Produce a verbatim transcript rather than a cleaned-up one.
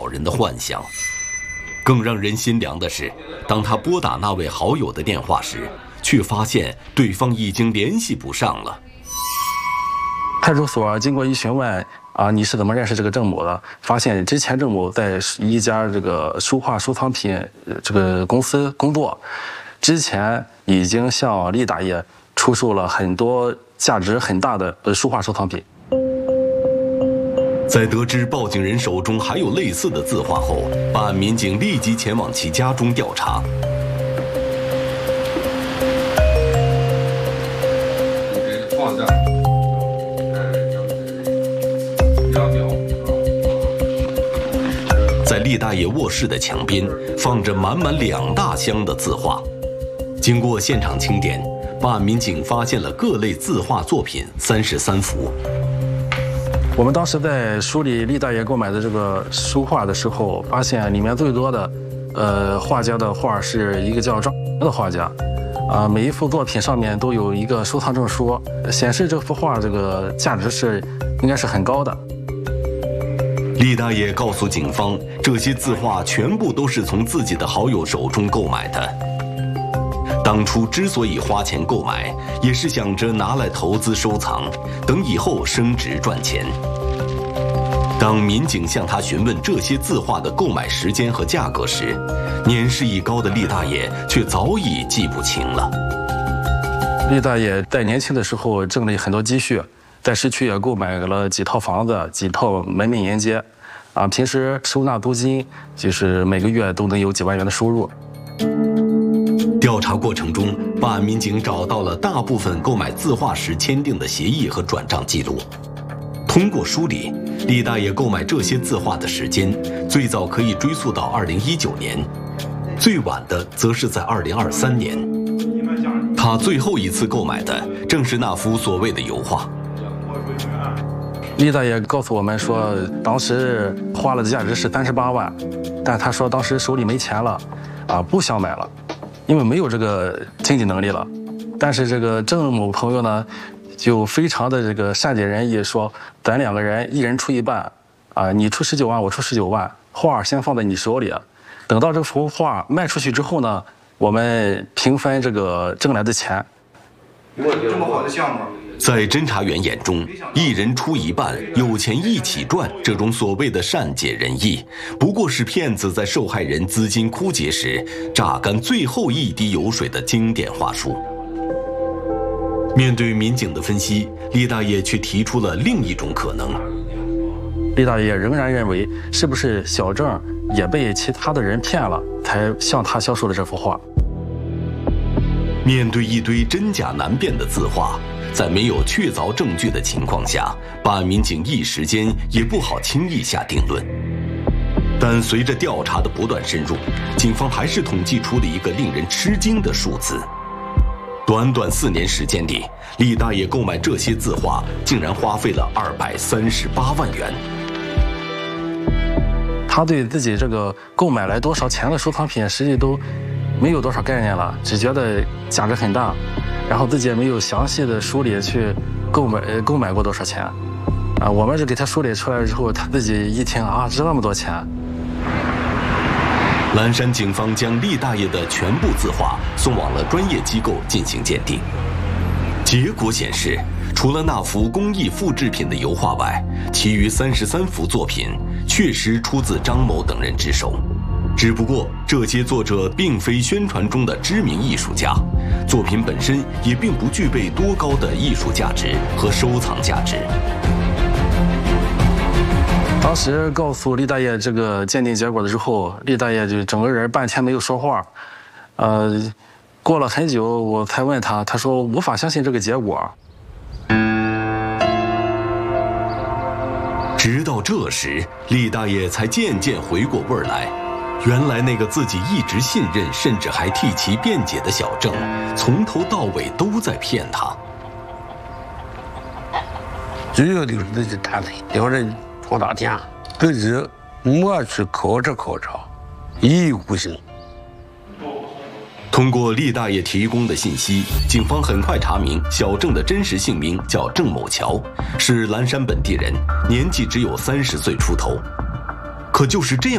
人的幻想。更让人心凉的是，当他拨打那位好友的电话时，却发现对方已经联系不上了。 派出所经过一询问，啊，你是怎么认识这个郑某的？发现之前郑某在一家这个书画收藏品这个公司工作，之前已经向厉大爷出售了很多价值很大的书画收藏品。 在得知报警人手中还有类似的字画后，办案民警立即前往其家中调查。在厉大爷卧室的墙边放着满满两大箱的字画。经过现场清点，办案民警发现了各类字画作品三十三幅。 我们当时在梳理厉大爷购买的这个书画的时候，发现里面最多的，呃，画家的画是一个叫张的画家，啊，每一幅作品上面都有一个收藏证书，显示这幅画这个价值是应该是很高的。 厉大爷告诉警方，这些字画全部都是从自己的好友手中购买的。当初之所以花钱购买，也是想着拿来投资收藏，等以后升值赚钱。当民警向他询问这些字画的购买时间和价格时，年事已高的厉大爷却早已记不清了。 厉大爷在年轻的时候挣了很多积蓄，在市区也购买了几套房子、几套门面沿街，啊，平时收纳租金，就是每个月都能有几万元的收入。 调查过程中，办案民警找到了大部分购买字画时签订的协议和转账记录。通过梳理，厉大爷购买这些字画的时间，最早可以追溯到二零一九年，最晚的则是在二零二三年。他最后一次购买的正是那幅所谓的油画。 厉大爷告诉我们说，当时画了的价值是三十八万，但他说当时手里没钱了，啊，不想买了。因为没有这个经济能力了，但是这个郑某朋友呢，就非常的这个善解人意，说咱两个人一人出一半，啊，你出十九万，我出十九万，画先放在你手里，等到这幅画卖出去之后呢，我们平分这个挣来的钱。 这么好的项目。 在侦查员眼中，一人出一半，有钱一起赚，这种所谓的善解人意，不过是骗子在受害人资金枯竭时榨干最后一滴油水的经典话术。面对民警的分析，厉大爷却提出了另一种可能。 厉大爷仍然认为，是不是小郑也被其他的人骗了，才向他销售了这幅画？ 面对一堆真假难辨的字画，在没有确凿证据的情况下，办案民警一时间也不好轻易下定论。但随着调查的不断深入，警方还是统计出了一个令人吃惊的数字：短短四年时间里，厉大爷购买这些字画竟然花费了二百三十八万元。 他对自己这个购买来多少钱的收藏品，实际都没有多少概念了，只觉得价值很大，然后自己也没有详细的梳理去购买购买过多少钱，啊，我们是给他梳理出来之后，他自己一听啊，值那么多钱。 蓝山警方将厉大爷的全部字画送往了专业机构进行鉴定，结果显示，除了那幅工艺复制品的油画外，其余三十三幅作品确实出自张某等人之手。只不过，这些作者并非宣传中的知名艺术家，作品本身也并不具备多高的艺术价值和收藏价值。 当时告诉厉大爷这个鉴定结果的时候，厉大爷就整个人半天没有说话。呃，过了很久，我才问他，他说无法相信这个结果。 直到这时，厉大爷才渐渐回过味儿来。原来那个自己一直信任，甚至还替其辩解的小郑，从头到尾都在骗他。 只有就是自己谈的，有人说大天，自己没去考察考察，一意孤行。 通过厉大爷提供的信息，警方很快查明小郑的真实姓名叫郑某桥，是蓝山本地人，年纪只有三十岁出头。可就是这样